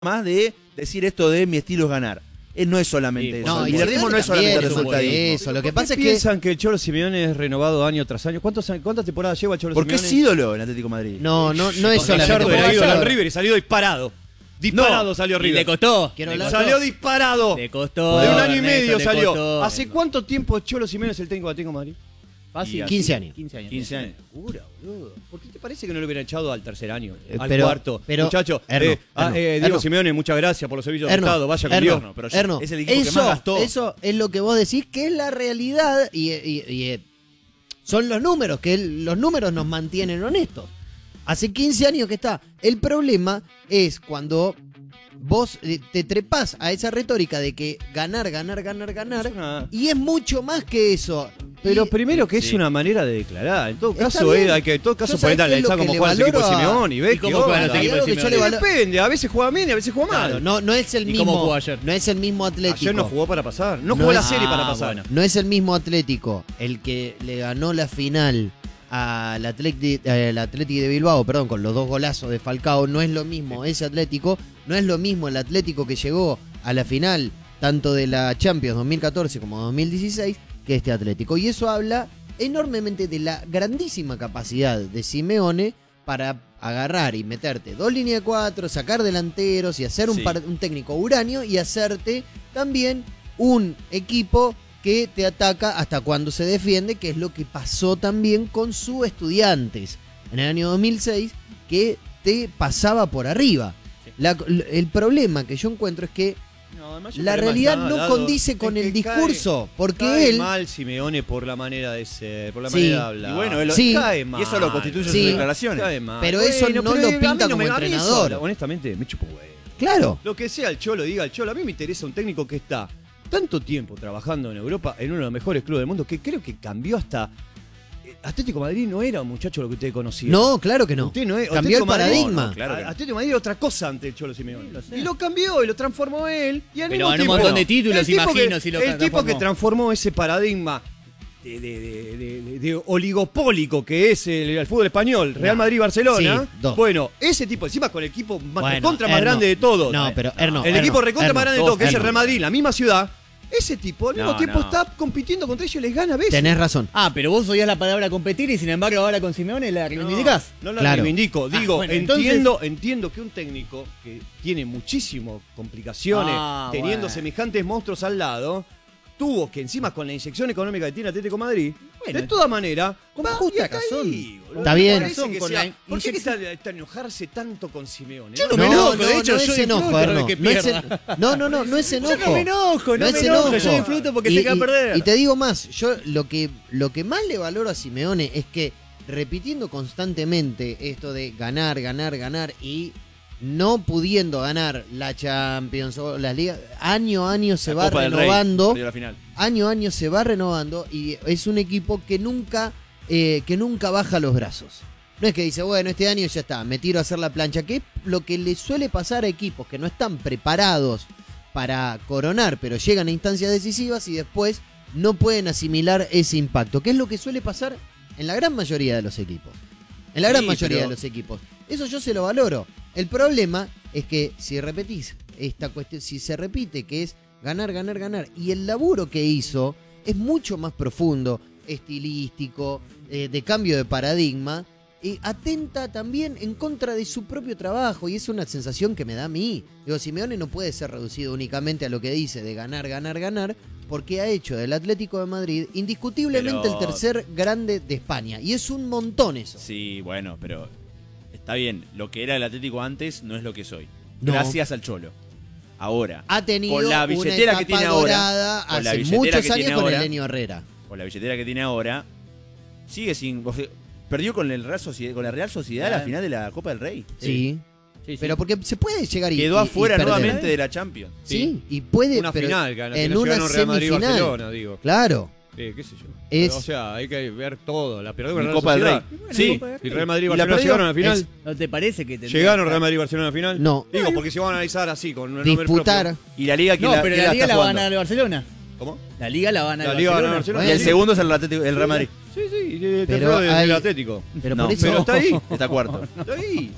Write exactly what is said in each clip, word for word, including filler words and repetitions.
más de decir esto de mi estilo es ganar. Él no es solamente Sí, eso. no, el billardismo no es solamente el resultadismo. Eso, lo que pasa es que piensan que el Cholo Simeone es renovado año tras año. ¿Cuántos, ¿Cuántas temporadas lleva el Cholo Porque Simeone? es ídolo en Atlético de Madrid. no, no, no es Con solamente Gallardo por era ídolo en Gallardo. River y salió disparado. Disparado salió Y River. le costó. Quiero le hablar- costó. Salió disparado. Le costó. De un año y Ernesto, medio le salió. costó. ¿Hace cuánto tiempo Cholo Simeone es el técnico de Atlético de Madrid? Fácil. quince años. quince años. quince años. Locura, boludo. ¿Por qué te parece que no lo hubieran echado al tercer año? Eh, al pero- cuarto. pero- Muchacho, Erno, eh, ah, Erno, eh, Diego Erno. Simeone, muchas gracias por los servicios Erno, prestados. Vaya con Erno, Dios. pero Erno, es el equipo que eso, más gastó. eso es lo que vos decís que es la realidad y, y- y, eh, son los números, que el- los números nos mantienen honestos. Hace quince años que está. El problema es cuando vos eh, te trepás a esa retórica de que ganar, ganar, ganar, ganar, Es una- y es mucho más que eso. Pero Y- primero que es Sí. una manera de declarar. En todo Está caso, bien. eh, hay que en todo caso Yo poner sabés a qué es lo analizar que cómo le juega ese equipo de valoro a- Simeone y ver ¿Y cómo qué juegan onda. los Hay equipos algo de que yo Simeone? le valoro- Depende, a veces juega bien y a veces juega mal. Claro, no, no es el ¿Y mismo. cómo jugó ayer? No es el mismo Atlético. Ayer no jugó para pasar. No, No jugó la es- serie para Ah, pasar. bueno. No es el mismo Atlético el que le ganó la final al Atlético de Bilbao, perdón, con los dos golazos de Falcao. No es lo mismo ese Atlético, no es lo mismo el Atlético que llegó a la final tanto de la Champions dos mil catorce como dos mil dieciséis que este Atlético. Y eso habla enormemente de la grandísima capacidad de Simeone para agarrar y meterte dos líneas de cuatro, sacar delanteros y hacer un, Sí. par- un técnico uranio y hacerte también un equipo que te ataca hasta cuando se defiende, que es lo que pasó también con sus Estudiantes en el año dos mil seis, que te pasaba por arriba. La- el problema que yo encuentro es que No, además, la el problema realidad está no dado condice con en el que cae- discurso, porque cae él... mal Simeone por la manera de ser, por la Sí. manera de hablar. Y bueno, él- Sí. cae mal. Y eso lo constituye Sí. sus declaraciones. Cae mal. Pero eso no lo pero a mí pinta me- como a mí eso, entrenador. honestamente, me chupo huevo. Claro, Lo que sea el Cholo, diga el Cholo. A mí me interesa un técnico que está tanto tiempo trabajando en Europa, en uno de los mejores clubes del mundo, que creo que cambió hasta... eh, Atlético de Madrid no era un muchacho lo que usted conocía. no, claro que no. Usted no es- Cambió el Atlético de Madrid- paradigma. no, no, claro que no. Atlético de Madrid era otra cosa ante el Cholo Simeone. Sí, lo sé. Y lo cambió y lo transformó él. Y al Pero mismo ganó un tiempo- montón de títulos, el tipo imagino, que- si lo El tipo transformó. que transformó ese paradigma de, de- de- de- de- de oligopólico que es el, el fútbol español, Real No. Madrid-Barcelona. Sí, dos. Bueno, ese tipo, encima con el equipo más, Bueno, recontra más Erno. grande de todos. No, pero Erno, el Erno, equipo recontra Erno, más grande de todos, que es el Erno. Real Madrid, la misma ciudad. Ese tipo al mismo No, tiempo no. está compitiendo contra ellos y les gana a veces. Tenés razón. Ah, pero vos oías la palabra competir y sin embargo ahora con Simeone la reivindicás. No, no la Claro. reivindico. Ah, Digo, bueno, entiendo, entiendo que un técnico que tiene muchísimas complicaciones, Ah, teniendo bueno. semejantes monstruos al lado, tuvo que encima con la inyección económica que tiene Atlético de Madrid, Bueno, de toda manera, con va justa y está razón. ahí, boludo. Está bien. Me parece que Con sea- la ¿Por qué inyección- está, está enojarse tanto con Simeone? Yo no me enojo, de hecho, no yo es enojo, disfruto de Erno. que No, es pierda. en- no, no, no, no es enojo. Yo no me enojo, no, es me enojo, enojo. yo disfruto porque Y- sé que va a y- perder. Y te digo más, yo lo que, lo que más le valoro a Simeone es que repitiendo constantemente esto de ganar, ganar, ganar y no pudiendo ganar la Champions o las ligas, año a año se La va Copa del Rey, renovando, perdió la final. año a año se va renovando y es un equipo que nunca, eh, que nunca baja los brazos. No es que dice, bueno, este año ya está, me tiro a hacer la plancha, que es lo que le suele pasar a equipos que no están preparados para coronar, pero llegan a instancias decisivas y después no pueden asimilar ese impacto, que es lo que suele pasar en la gran mayoría de los equipos. En la gran Sí, mayoría pero- de los equipos. Eso yo se lo valoro. El problema es que si repetís esta cuestión, si se repite que es ganar, ganar, ganar, y el laburo que hizo es mucho más profundo, estilístico, eh, de cambio de paradigma, eh, atenta también en contra de su propio trabajo, y es una sensación que me da a mí. Digo, Simeone no puede ser reducido únicamente a lo que dice de ganar, ganar, ganar, porque ha hecho del Atlético de Madrid indiscutiblemente Pero- el tercer grande de España, y es un montón eso. Sí, bueno, pero está bien. Lo que era el Atlético antes no es lo que soy. No. Gracias al Cholo. Ahora, Ha tenido con la una billetera que etapa tiene ahora, dorada con la hace billetera muchos que años tiene con ahora, Elenio Herrera. con la billetera que tiene ahora, sigue sin... o sea, perdió con, el Real Sociedad, con la Real Sociedad a la Claro. final de la Copa del Rey. Sí. Sí, sí. Pero porque se puede llegar y Quedó y- y afuera perder. nuevamente de la Champions. Sí, y puede Una pero final, que, que en no una llegaron Real Madrid y semifinal. Barcelona, digo. Claro. Eh, qué sé yo. Es- O sea, hay que ver todo. La perdió con En Real Copa del Sociedad. Rey. Bueno, Sí. Copa del Y Rey. Real Madrid y Y la Barcelona perdió. llegaron a la final. Es- ¿No te parece que tendría- ¿Llegaron Real Madrid y Barcelona a la final? No. Digo, porque se van a analizar así, con un nombre Disputar. propio. Y la Liga que No, la, pero que la Liga está la va a jugando. ganar el Barcelona. ¿Cómo? La Liga la va a ganar La el Liga va a ganar Barcelona. Barcelona. Y el Bueno. segundo es el Atlético, el Real Madrid. Sí, sí, y el Pero tercero es hay- el Atlético. Pero No, por eso Pero está ahí. Está cuarto. Está ahí.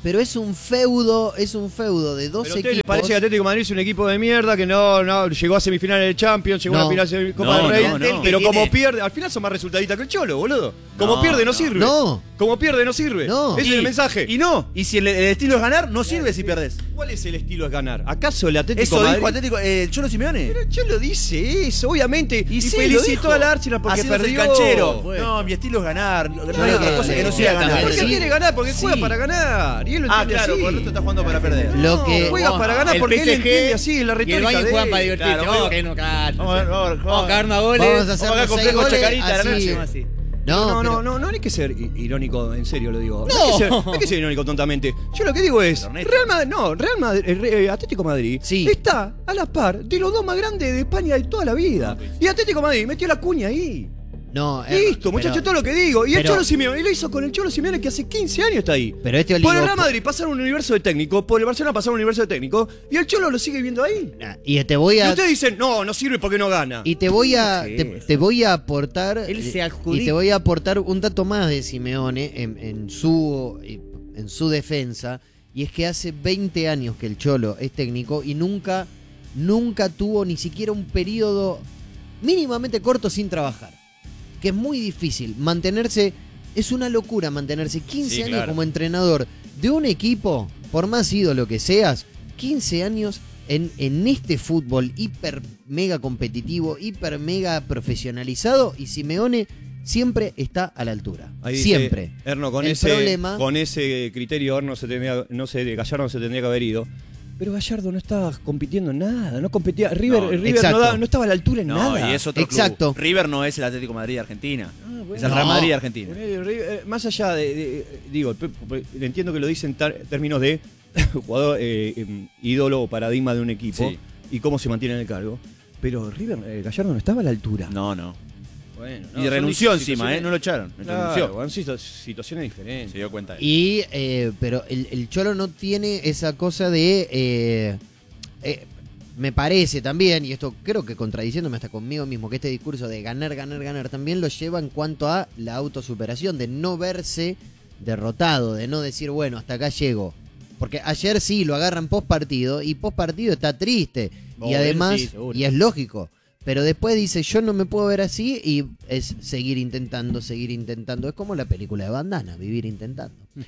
pero es un feudo, es un feudo de dos ¿Pero a ustedes les equipos. parece que Atlético de Madrid es un equipo de mierda que no, no llegó a semifinales de Champions, llegó No. a una final de Copa No, del Rey? no, no. Pero Que como tiene- pierde, al final son más resultadistas que el Cholo, boludo. Como No, pierde no, no. sirve. No. Como pierde no sirve. No. Ese es el mensaje. Y no, y si el, el estilo es ganar, no sirve si perdés. ¿Cuál es el estilo de ganar? ¿Acaso el Atlético Eso de Madrid? dijo Atlético, eh, Cholo Simeone. Pero el Cholo dice eso, obviamente. Y, sí, lo felicitó dijo. al Arsenal porque Haciéndose perdió. el canchero. Bueno. No, mi estilo es ganar. No, no Claro, hay otra cosa que no sí, sea también. ganar. ¿Por qué Sí. quiere ganar? Porque juega Sí. para ganar. Y él lo Ah, entiende claro, así. por el resto está jugando para perder. Lo No, que- juega para ganar El porque él P S G entiende así, la y el retórica Bayern de juegan él. para divertirse. Claro, Vamos, vamos. que no cacho. Vamos a ver, vamos a ver, Vamos a cagar más goles. Vamos a Vamos hacer acá los con seis Peco goles Chacarita, la así. próxima, así. No, No, no, pero- no, no, no hay que ser i- irónico, en serio lo digo. No, No. hay, que ser, no hay que ser irónico tontamente. Yo lo que digo es, Ernesto. Real Madrid, no, Real Madrid, eh, Re- eh, Atlético Madrid Sí. está a la par de los dos más grandes de España de toda la vida. Y Atlético Madrid metió la cuña ahí. No, eh, Listo, pero- muchachos, todo lo que digo. Y el pero- Cholo Simeone, y lo hizo con el Cholo Simeone que hace quince años está ahí. Pero este Por el oligopolio- Real Madrid pasaron un universo de técnico, por el Barcelona pasaron un universo de técnico, y el Cholo lo sigue viendo ahí. Y te voy Y a ustedes dicen, no, no sirve porque no gana. y te voy a Sí, te, sí. te voy a aportar Él se eh, adjudica. y te voy a aportar un dato más de Simeone en, en su en su defensa, y es que hace veinte años que el Cholo es técnico y nunca nunca tuvo ni siquiera un periodo mínimamente corto sin trabajar. Que es muy difícil mantenerse, es una locura mantenerse quince Sí, años claro. como entrenador de un equipo, por más ídolo que seas, quince años en, en este fútbol hiper mega competitivo, hiper mega profesionalizado, y Simeone siempre está a la altura. Ahí dice, Siempre. Erno, con El ese, problema- con ese criterio, Erno se tendría, no sé, Gallardo no se tendría que haber ido. Pero Gallardo no estaba compitiendo en nada, no competía. River, No, River exacto. no, da- no estaba a la altura en No, nada. y es otro Exacto. club. River no es el Atlético de Madrid de Argentina. Ah, bueno. Es el No. Real Madrid de Argentina. Ponele, River, eh, más allá de, de- digo, pe- pe- entiendo que lo dicen en tar- términos de jugador eh, eh, ídolo o paradigma de un equipo Sí. y cómo se mantiene en el cargo. Pero River, eh, Gallardo no estaba a la altura. No, no. Bueno, Y renunció encima, ¿eh? No lo echaron. Claro, Renunció. son situ- situaciones diferentes. Se dio cuenta de eso. Y, eh, pero el, el Cholo no tiene esa cosa de. eh, eh, me parece también, y esto creo que contradiciéndome hasta conmigo mismo, que este discurso de ganar, ganar, ganar también lo lleva en cuanto a la autosuperación, de no verse derrotado, de no decir, bueno, hasta acá llego. Porque ayer sí lo agarran post partido y post partido está triste. Oh, y él además, sí, seguro. y es lógico. Pero después dice, yo no me puedo ver así, y es seguir intentando, seguir intentando. Es como la película de Bandana, vivir intentando. Bien.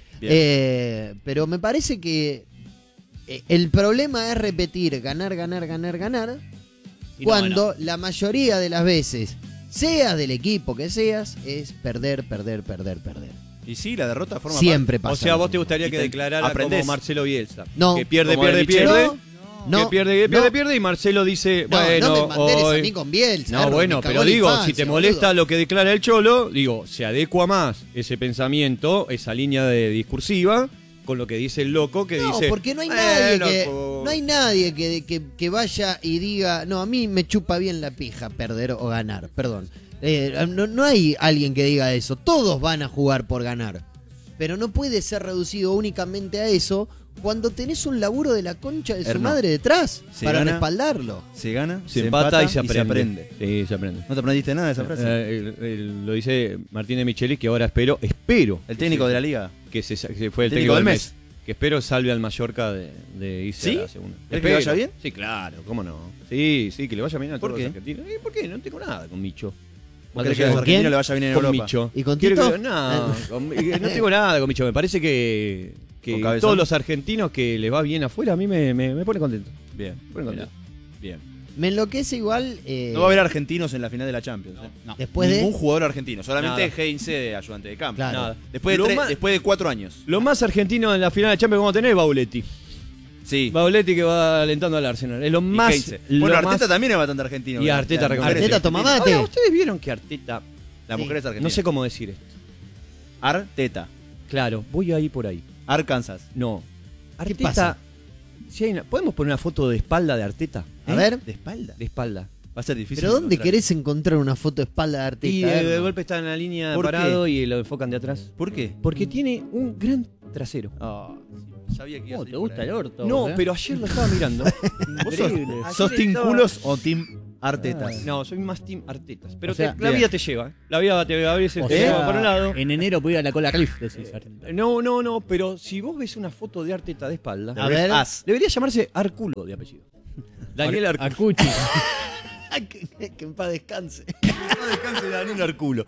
Eh, pero me parece que eh, el problema es repetir, ganar, ganar, ganar, ganar, Y no, cuando la mayoría de las veces, seas del equipo que seas, es perder, perder, perder, perder. Y sí, la derrota forma Siempre pasa. O sea, vos te gustaría Y que te- declarara aprendés. como Marcelo Bielsa. No. Que pierde, Como pierde, de Michel. pierde. No, no, que pierde, pierde, no. pierde y Marcelo dice, No, bueno, no me mandes hoy- a mí con Bielsa. No, Erro, bueno, me cagó pero la digo, infancia, si te molesta boludo. lo que declara el Cholo, digo, se adecua más ese pensamiento, esa línea de discursiva, con lo que dice el loco que No, dice. porque no hay nadie "Bueno, que po- no hay nadie que, que, que vaya y diga, no, a mí me chupa bien la pija perder o ganar, perdón. Eh, no, no hay alguien que diga eso, todos van a jugar por ganar. Pero no puede ser reducido únicamente a eso cuando tenés un laburo de la concha de su Erno, madre detrás se para gana- respaldarlo. Se gana, Se, empata y se aprende. Sí, se aprende. ¿No te aprendiste nada de esa frase? Eh, el- el- lo dice Martín de Michelis, que ahora espero, espero. El técnico que de se- la liga. Que, se, que fue el Técnico técnico del del mes. Que espero salve al Mallorca de, de irse ¿Sí? a la segunda. ¿Crees que le Espero. vaya bien? Sí, claro, cómo no. Sí, sí, que le vaya bien a ¿Por todos qué? los argentinos. ¿Y por qué? No tengo nada con Micho. ¿Vos Más crees que allá a los de- quién? argentinos le vaya bien en Con Europa? ¿Y Micho. con Quiero Tito? que- no, con- no tengo nada con Micho. Me parece que, que ¿Con Cabezón? todos los argentinos que les va bien afuera a mí me, me, me pone contento. Bien. Me pone Mirá. contento. Bien. Me enloquece igual. eh, No va a haber argentinos en la final de la Champions. ¿eh? No. después de. Ningún jugador argentino. Solamente Nada. Heinze de ayudante de campo. Claro. Nada. Después, de Lo tres- más- después de cuatro años. Lo más argentino en la final de Champions que vamos a tener es Bauletti. Sí. Bauletti que va alentando al Arsenal. Es lo más. Heinze. lo Bueno, más- Arteta también es bastante argentino. Y La- Arteta la- reconoce. Arteta toma mate. Ahora, ustedes vieron que Arteta. La mujer es argentina. No sé cómo decir esto. Arteta. Claro, voy ahí por ahí. Arkansas. No. ¿Qué Arteta. pasa? Si hay una- ¿Podemos poner una foto de espalda de Arteta? A ¿Eh? ver. De espalda. De espalda. Va a ser difícil. ¿Pero dónde encontrar. querés encontrar una foto de espalda de Arteta? Y de, de Erno? golpe está en la línea ¿Por parado y lo enfocan de atrás. ¿Por qué? Porque tiene un gran trasero. Ah, sí, sabía que iba a ¿Cómo salir te por gusta ahí. el orto? No, vos, eh? pero ayer lo estaba mirando. ¿Vos sos, Increíble. sos Ayer Team estaba- Culos o Team Artetas. No, soy más team Artetas. Pero O sea, te- la bien. vida te lleva. La vida te a veces O te sea, lleva para un lado. en enero pude ir a la cola Cliff, decís. No, no, no, pero si vos ves una foto de Arteta de espalda, A ver. As. debería llamarse Arculo de apellido. Daniel Arculo. Arcuchi. que, que en paz descanse. No descanse Daniel Arculo.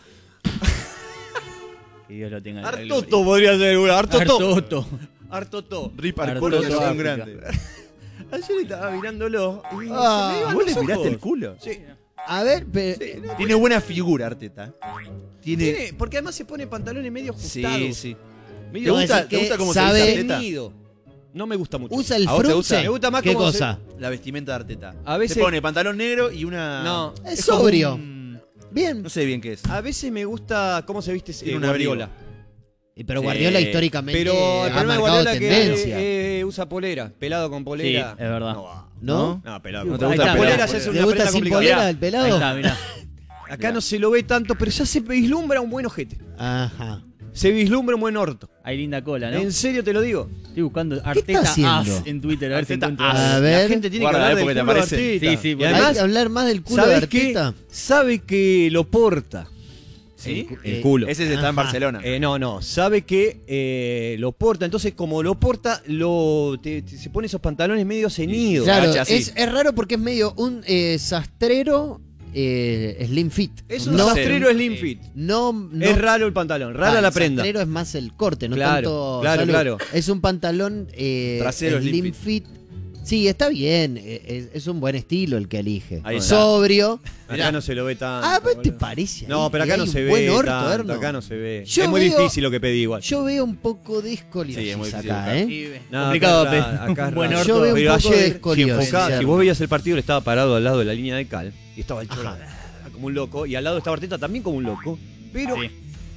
Que Dios lo tenga en la gloria. Artoto podría ser, una. Artoto. Artoto. Artoto. Rip Arturo Arculo, que de es un África. grande. Ayer estaba mirándolo. Y Ah, se me iban ¿Vos los le miraste ojos. el culo? Sí. A ver, pero. Tiene buena figura, Arteta. Tiene. Tiene- porque además se pone pantalones medio ajustados. Sí, sí. ¿Te Medio Vamos a gusta, decir ¿Te que gusta cómo sabe- se viste Arteta? ceñido. No me gusta mucho. Usa el ¿A vos te gusta? frunce. Me gusta más ¿Qué cómo cosa? La vestimenta de Arteta. A veces- Se pone pantalón negro y una. No. Es como sobrio. un- Bien. No sé bien qué es. A veces me gusta cómo se viste Tiene eh, un Guardiola. Y Pero Sí, Guardiola históricamente Pero el ha problema de marcado Guardiola es que tendencia. eh, eh, usa polera. Pelado con Sí, polera. es verdad. No, ¿No? no, pelado Sí, con te ahí gusta está, el polera pelado. ya es ¿Te una gusta prenda sin complicada. polera Mirá, el pelado? Ahí está, mirá. Acá no se lo ve tanto, pero ya se vislumbra un buen ojete. Ajá. Se vislumbra un buen orto. Hay linda cola, ¿no? En serio te lo digo. Estoy buscando está Arteta haciendo? As en Twitter, a ver si Arteta encuentro As. algo. A ver. La gente tiene Guarda, que hablar eh, porque del te culo de aparece. Arteta. Sí, sí, Y porque- Hay además, que hablar más del culo de ¿sabes qué? Arteta. Sabe que lo porta. ¿Sí? El culo. Ese está en Ajá. Barcelona. Eh, no, no, sabe que eh, lo porta, entonces como lo porta, lo te- te- se pone esos pantalones medio ceñidos. Claro, agacha así. es, es raro porque es medio un eh, sastrero eh, slim fit. Es un no, rastrero slim fit. no, no- Es raro el pantalón, rara Ah, la el prenda. sastrero es más el corte, no Claro, tanto claro, salud. claro. Es un pantalón eh, Trasero slim, slim fit. Sí, está bien. eh, Es, es un buen estilo el que elige. Ahí está. Sobrio. Acá no se lo ve tanto. Ah, ¿pero te boludo. parece? No, ahí pero que acá hay no un se buen ve orto, tanto, Erno? acá no se ve. Yo es muy veo- difícil lo que pedí igual. Yo veo un poco de escoliosis Sí, es muy difícil acá, acá. ¿eh? Y- No, complicado, acá es raro, pe- acá es un buen raro. orto. Yo veo un Pero poco de ayer, si, escoliosis, enfocaba- si Erno. vos veías el partido, él estaba parado al lado de la línea de cal y estaba el cholo como un loco. Y al lado estaba Arteta también como un loco. Pero Sí.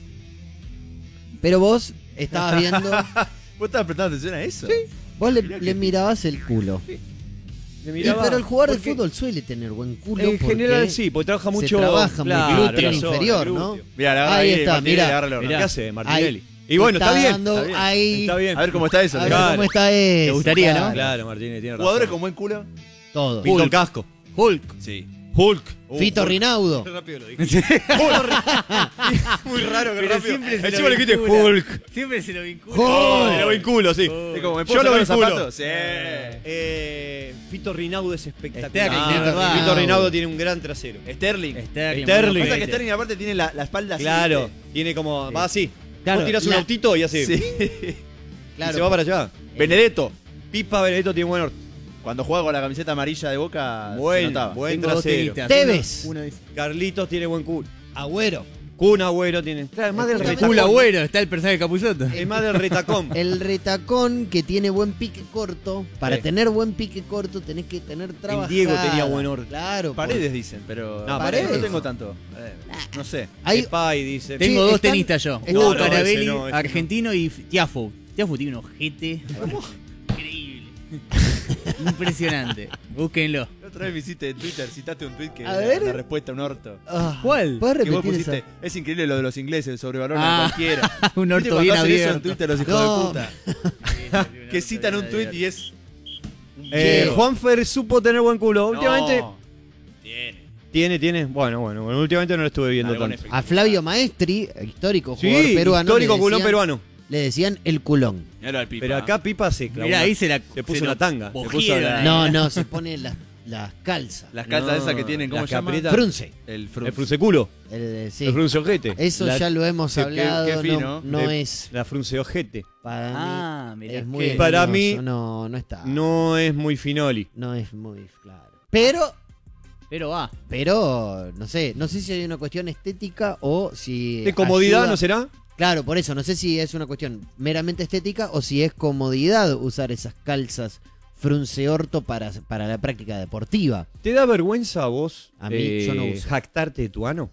Pero vos estabas viendo. ¿Vos estabas prestando atención a eso? Vos le, le mirabas el culo. me Y, miraba. pero el jugador de porque fútbol suele tener buen culo. En porque general sí, porque trabaja se mucho. trabaja muy claro, glúteo la zona, inferior, el ¿no? glúteo. Mirá, la Ahí ahí, está, Martinelli, mirá. agárralo, ¿Qué agárralo. hace Martinelli? Ahí. Y bueno, está, bien, dando está bien. ahí- Está bien. A ver cómo está eso. A ver Claro. cómo está eso. Te gustaría, ¿no? claro. Claro, Martínez tiene razón. Jugadores con buen culo. Todo. Milton Casco. Hulk. Sí. Hulk. Fito Rinaudo. Rápido lo dije. Muy raro que Pero rápido. siempre se Encima lo le dijiste vincula. Hulk. Siempre se lo vincula. Oh, lo vinculo, sí. Es como, ¿me Yo puedo lo sacar los vinculo. zapatos? Sí. Eh, Fito Rinaudo es espectacular. Sterling, Ah, es verdad. Fito Rinaudo tiene un gran trasero. Sterling. Sterling. Sterling. Pasa que Sterling aparte tiene la, la espalda así. Claro, ¿viste? tiene como. Va así. Claro, Vos tirás un la- autito y así. Sí. Claro. Y se va para allá. Benedetto. Pipa Benedetto tiene buen orto. Cuando juega con la camiseta amarilla de Boca, se Buen, notaba. buen Tengo dos trasero. tiritas. Tevez. Uno, uno dice. Carlitos tiene buen culo. Agüero. Kun Agüero tiene. Claro, es más del Escuchame. retacón. Culo Agüero, está el personaje de Capuzotto. Es más del retacón. El retacón que tiene buen pique corto. Para Sí. tener buen pique corto tenés que tener trabajo. Diego tenía buen orto. Claro. Paredes dicen, pero No, Paredes. no tengo tanto. Eh, no sé. Hay, Depay dice. Tengo Sí, dos están- tenistas yo. están- Hugo No, no, Carabelli, ese no, ese no. argentino, y Tiafo. Tiafo tiene un ojete. Increíble. Impresionante. Búsquenlo. La otra vez me hiciste en Twitter, citaste un tweet que A era ver. una respuesta a un orto. Ah, ¿Cuál? ¿Puedes Que vos repetir pusiste, esa? es increíble lo de los ingleses, sobrevaloran Ah, a cualquiera. un ¿Viste orto cuando bien hacen eso en abierto. Twitter los hijos No. de puta? Que citan un tweet y es... un Eh, video. Juanfer supo tener buen culo. Últimamente. No. Tiene. Tiene, tiene. Bueno, bueno, bueno, últimamente no lo estuve viendo Algún tanto. efecto. A Flavio Maestri, histórico Sí, jugador peruano. histórico le culón decían- peruano. Le decían el culón. Míralo al Pipa. Pero acá Pipa se clavó. Mirá, una- ahí se la. se puso se una lo tanga. puso cogieron la- ahí. No, no, se pone las, las calzas. Las calzas No, esas que tienen, ¿cómo las se llama? que aprietan. Frunce. El frun. El frunceculo. El, eh, sí. El frunceojete. Eso La- ya lo hemos qué- hablado. qué no- fino. No, de- es La frunceojete. para Ah, mí. mirá. Es muy que- Para engañoso, mí- No, no está. No es muy finoli. No es muy claro. Pero, Pero va. pero, no sé. No sé si hay una cuestión estética o si. ¿De comodidad ayuda- no será? Claro, por eso. No sé si es una cuestión meramente estética o si es comodidad usar esas calzas frunceorto para, para la práctica deportiva. ¿Te da vergüenza a vos A mí, yo no uso. jactarte de tu ano?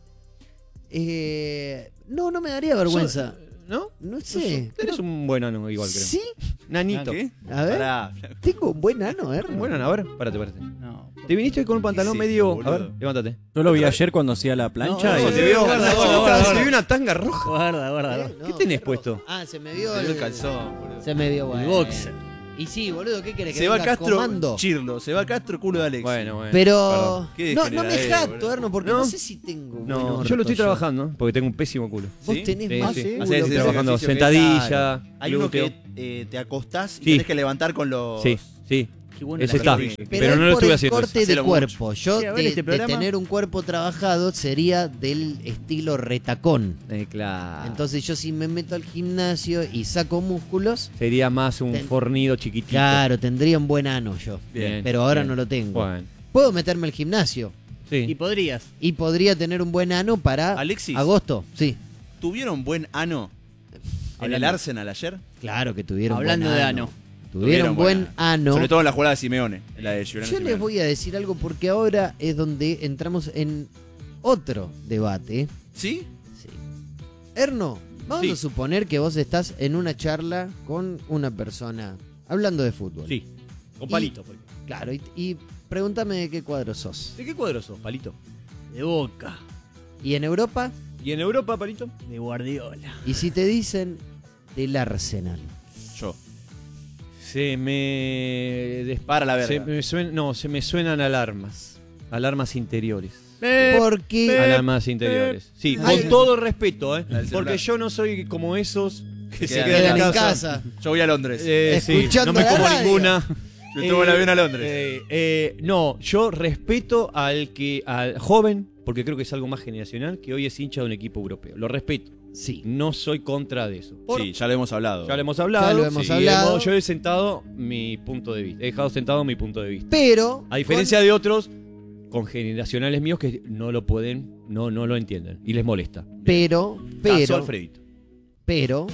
Eh, no, no me daría vergüenza. ¿No? No sé. Tenés un buen ano igual, creo. ¿Sí? Nanito. ¿Qué? A ver. Pará. Tengo un buen ano, ¿eh? Un buen ano, a ver, párate, párate. No. Te viniste con un pantalón Sí, medio. boludo. A ver, levántate. Yo lo vi ayer cuando hacía la plancha. No, y- no, se vio, guarda, se guarda, guarda, se guarda. vio una tanga roja. Guarda, guarda. ¿Eh? guarda. No, ¿Qué tenés qué puesto? rojo. Ah, se me vio Te el, dio el calzón, boludo. Se me vio El bueno. boxer. Y sí, boludo, ¿qué querés? Que Se va venga Castro, comando? Chirlo. Se va Castro, culo de Alex. Bueno, bueno. Pero Qué no, no me degeneradero, jacto, boludo. Erno, porque no, ¿No? sé si tengo buen No, orto yo lo estoy trabajando, porque tengo un pésimo culo. Vos ¿Sí? tenés Sí, más sí. culo Hacés que- ese trabajando ejercicio que sentadilla, claro. Hay uno glúteo. que eh, te acostás y Sí. tenés que levantar con los... Sí, sí. Qué bueno Ese la está. gente. Pero, Pero es no lo por estuve el haciendo corte eso. de Hacelo cuerpo. Yo Sí, a ver, de, este de programa. tener un cuerpo trabajado sería del estilo retacón. Eh, claro. Entonces yo si me meto al gimnasio y saco músculos, Sería más un Ten- fornido chiquitito. claro, tendría un buen ano yo. Bien, Pero ahora bien. no lo tengo. Bueno, Puedo meterme al gimnasio sí. Y podrías. y podría tener un buen ano para Alexis. agosto. Sí, ¿Tuvieron buen ano en el Hablando- Arsenal ayer? claro que tuvieron Hablando buen de ano. ano. Tuvieron buen buena- ano. Sobre todo en la jugada de Simeone. La de Giuliano Yo Simeone. les voy a decir algo porque ahora es donde entramos en otro debate. ¿Sí? Sí. Erno, vamos Sí. a suponer que vos estás en una charla con una persona hablando de fútbol. Sí. Con Y- palito. por- Claro, y, y pregúntame de qué cuadro sos. ¿De qué cuadro sos, palito? De Boca. ¿Y en Europa? ¿Y en Europa, palito? De Guardiola. ¿Y si te dicen del Arsenal? Yo. Se me Para la verga. Se me suen- no, se me suenan alarmas. Alarmas interiores. Porque Alarmas interiores. Sí, Ay. con todo respeto, ¿eh? La del Porque celular. yo no soy como esos que se quedan quedan quedan en casa. Yo voy a Londres. Eh, sí, Escuchando no me la como radio. ninguna. Yo tomo el avión a Londres. eh, eh, no, yo respeto al que al joven, porque creo que es algo más generacional, que hoy es hincha de un equipo europeo. Lo respeto. Sí. No soy contra de eso. Por- Sí, ya lo hemos hablado. Ya lo hemos hablado. Ya lo hemos sí, hablado. hemos- yo he sentado mi punto de vista. He dejado sentado mi punto de vista. Pero. A diferencia de otros con generacionales míos que no lo pueden, no, no lo entienden y les molesta. con- Pero. Caso Pero. Alfredito. Pero.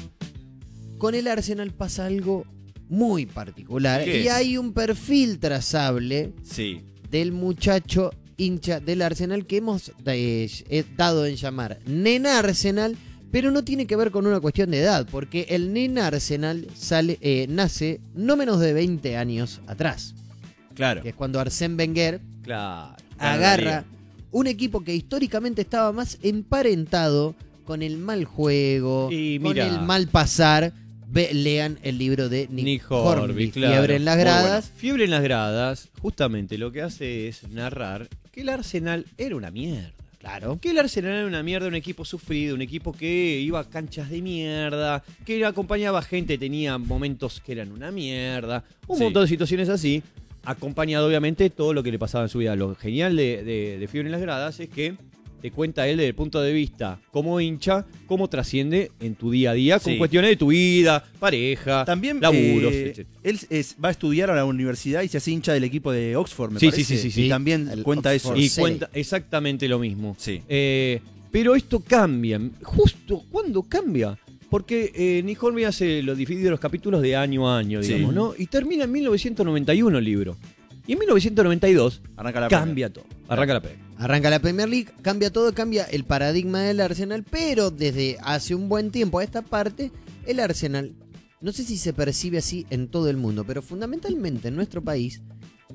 Con el Arsenal pasa algo muy particular. ¿Qué? Y hay un perfil trazable Sí. del muchacho hincha del Arsenal que hemos eh, eh, dado en llamar Nena Arsenal, pero no tiene que ver con una cuestión de edad, porque el Nena Arsenal sale, eh, nace no menos de veinte años atrás, Claro. que es cuando Arsène Wenger Claro. agarra un equipo que históricamente estaba más emparentado con el mal juego, Y con mira. el mal pasar. Ve- lean el libro de Nick, Nick Hornby, Hornby, claro. Fiebre en las Muy gradas. Fiebre en las gradas, justamente lo que hace es narrar que el Arsenal era una mierda. Claro. Que el Arsenal era una mierda, un equipo sufrido, un equipo que iba a canchas de mierda, que acompañaba gente, tenía momentos que eran una mierda, un Sí. montón de situaciones así, acompañado obviamente de todo lo que le pasaba en su vida. Lo genial de, de, de Fiebre en las gradas es que te cuenta él desde el punto de vista como hincha, cómo trasciende en tu día a día con Sí. cuestiones de tu vida, pareja, También laburos, eh, etcétera. él es- va a estudiar a la universidad y se hace hincha del equipo de Oxford, me Sí, parece. sí, sí, sí, sí. Y también El cuenta Oxford. eso. Y Sí. cuenta exactamente lo mismo. Sí. Eh, pero esto cambia. Justo, ¿cuándo cambia? Porque eh, Nick Hornby hace lo divide los capítulos de año a año, Sí. digamos, ¿no? Y termina en mil novecientos noventa y uno el libro. Y en mil novecientos noventa y dos Arranca la cambia todo. Arranca la pega. Arranca la Premier League, cambia todo, cambia el paradigma del Arsenal, pero desde hace un buen tiempo a esta parte, el Arsenal, no sé si se percibe así en todo el mundo, pero fundamentalmente en nuestro país,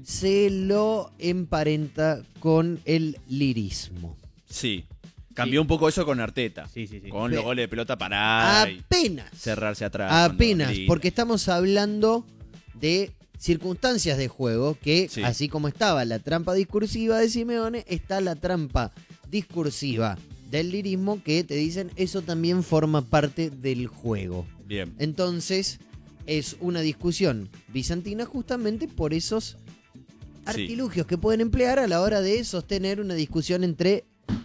se lo emparenta con el lirismo. Sí. Cambió un poco eso con Arteta. Sí, sí, sí. Con Pe- los goles de pelota parada y Apenas. cerrarse atrás. cuando Apenas, grita. porque estamos hablando de circunstancias de juego que, Sí. así como estaba la trampa discursiva de Simeone, está la trampa discursiva del lirismo que te dicen eso también forma parte del juego. Bien. Entonces, es una discusión bizantina justamente por esos artilugios que pueden emplear a la hora de sostener una discusión entre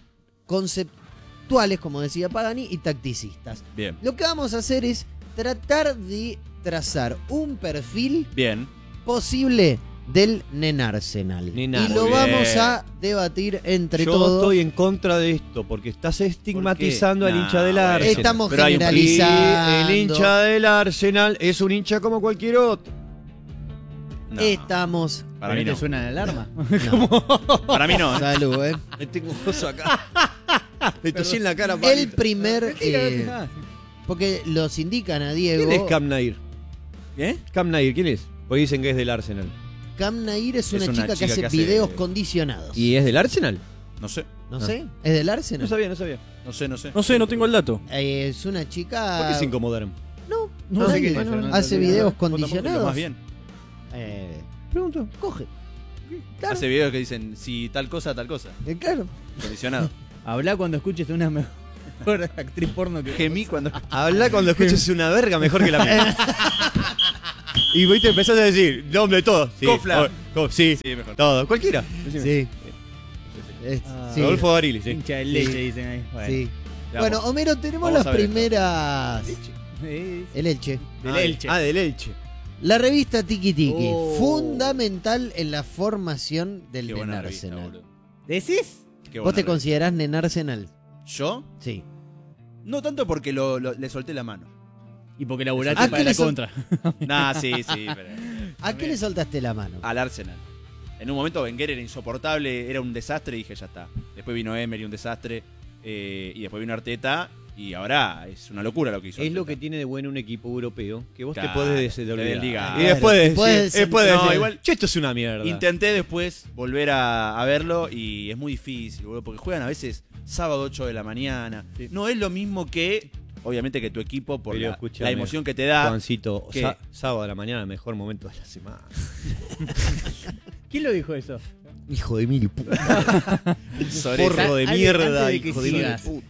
conceptuales, como decía Pagani, y tacticistas. Bien. Lo que vamos a hacer es tratar de trazar un perfil Bien. posible del Nenarsenal. Nenar. Y lo Muy vamos bien. a debatir entre Yo todos. estoy en contra de esto, porque estás estigmatizando al Nah, hincha del bueno. Arsenal. Estamos Pero hay un- Y generalizando. el hincha del Arsenal es un hincha como cualquier otro. No. Estamos. Para ¿No mí te no. suena la alarma? Para mí no. ¿eh? Salud, eh. Me tengo un coso acá. Me tosí en la cara. El palito. primer. eh, porque los indican a Diego. ¿Quién es Cam Nair? ¿Eh? Cam Nair, ¿quién es? Porque dicen que es del Arsenal. Cam Nair es una, Es una chica, que chica hace que hace- videos condicionados. ¿Y es del Arsenal? No sé. No Ah. sé, ¿es del Arsenal? No sabía, no sabía. No sé, no sé. No sé, no tengo el dato. Eh, es una chica. ¿Por qué se incomodaron? No, No no sé sé qué qué es, Fernando, hace no, videos Vos tampoco, condicionados. Más bien. Pregunto. Coge. Claro, Hace videos que dicen si tal cosa, tal cosa. eh, claro. Condicionado. Habla cuando escuches una mejor actriz porno que Gemí cuando. Habla cuando escuches una verga mejor que la mía. Y vos te empezás a decir, nombre de todo. Sí, Cofla. o- co- sí, Sí, mejor. todo. Cualquiera. Sí. Es- Ah. sí. Rodolfo Barili, sí. hincha de leche, dicen ahí. Bueno. Sí. Ya, Bueno, vamos. Homero, tenemos Vamos las a ver esto. primeras. Sí, El Elche. del Ah, Elche. Ah, del Elche. La revista Tiki Tiki, Oh. fundamental en la formación del Qué buena revista, Nenarsenal. boludo. ¿Decís? Qué ¿Vos buena te revista. considerás Nenarsenal? ¿Yo? Sí. No tanto porque lo, lo- le solté la mano. Y porque laburaste ¿A para qué la le son- contra. Nah, sí, sí, pero. ¿A qué le soltaste la mano? Al Arsenal. En un momento Wenger era insoportable, era un desastre y dije, ya está. Después vino Emery, un desastre. eh, y después vino Arteta. Y ahora es una locura lo que hizo. Es lo que Arteta. tiene de bueno un equipo europeo, que vos Claro, te podés te de olvidar. desligar. Y después de Después decir, de después de sentir- decir, No, igual- che, esto es una mierda. Intenté después volver a, a verlo y es muy difícil, boludo, porque juegan a veces sábado ocho de la mañana. Sí. No es lo mismo que, obviamente, que tu equipo por Pero la, escúchame, la emoción que te da. Juancito, ¿Qué? sa- sábado a la mañana, el mejor momento de la semana. ¿Quién lo dijo eso? Hijo de mil puta. Sorete. Porro de Antes- mierda, antes de que hijo de mil sigas. puta.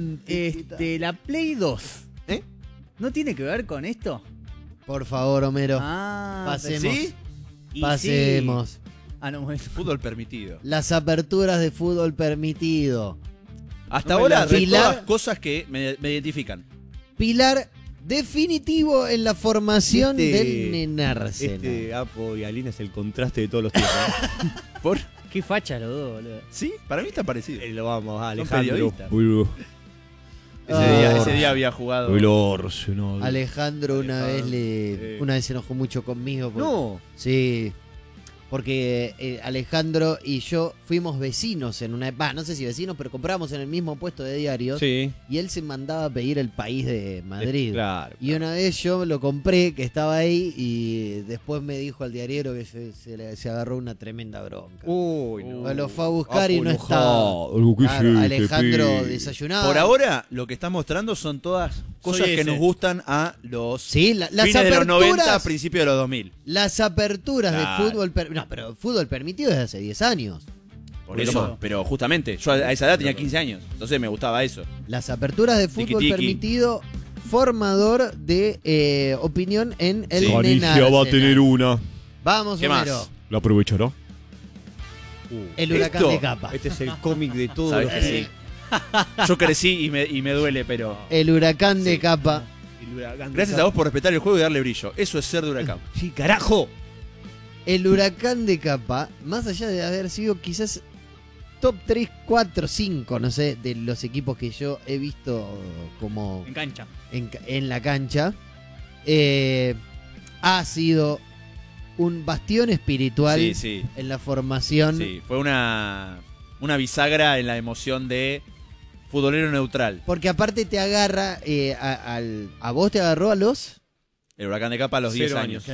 Este, la Play dos. ¿Eh? ¿No tiene que ver con esto? Por favor, Homero. Ah, Pasemos. ¿Sí? y Pasemos. sí. Ah, no, bueno. Fútbol permitido. Las aperturas de fútbol permitido. Hasta No me ahora, la- de Pilar- todas cosas que me, me identifican. Pilar definitivo en la formación Este- del Nenarsenal. Este Apo y Alina es el contraste de todos los tiempos. ¿Por? Qué facha los dos, boludo. ¿Sí? Para mí está parecido. Eh, Lo vamos, Son Alejandro. periodistas. Boludo. Ese, Ah. día, ese día había jugado. El Arsenal. Alejandro una vez Alejandro, le sí. una vez se enojó mucho conmigo. por- No. Sí. Porque eh, Alejandro y yo fuimos vecinos en una... Va, no sé si vecinos, pero compramos en el mismo puesto de diarios. Sí. Y él se mandaba a pedir el país de Madrid. Claro. Y una vez yo lo compré, que estaba ahí, y después me dijo al diariero que se, se le- se agarró una tremenda bronca. Uy, no. Me lo fue a buscar y no Apo estaba. enojado. Algo que Claro, hiciste, Alejandro pibe. desayunaba. Por ahora, lo que está mostrando son todas cosas Soy que ese. nos gustan a los Sí, la- las fines de los noventa, aperturas. principios de los dos mil. Las aperturas Claro. de fútbol. per- No, pero fútbol permitido desde hace diez años. Por Por eso, eso. pero justamente, yo a esa edad tenía quince años, entonces me gustaba eso. Las aperturas de fútbol Tiki-tiki. permitido, formador de eh, opinión en el Sí. Nenarsenal. una. Vamos, ¿Qué Homero. más? ¿Lo aprovechará? El huracán ¿Esto? de capa. Este es el cómic de todos ¿Sabes los que que sí? Yo crecí y me, y me duele, pero El huracán de Sí. capa. gracias a vos por respetar el juego y darle brillo. Eso es ser de Huracán. Sí, carajo. El huracán de capa, más allá de haber sido quizás top tres, cuatro, cinco, no sé, de los equipos que yo he visto como En cancha. en, ca- en la cancha, eh, ha sido un bastión espiritual Sí, sí, en la formación. sí. Fue una, una bisagra en la emoción de futbolero neutral. Porque aparte te agarra, eh, a, al- a vos te agarró a los... El Huracán de Capa a los diez Cero años.